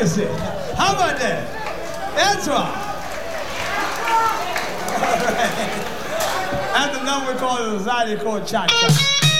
mercy. How about that? That's right. All right. That's the number called the society called Cha-Cha.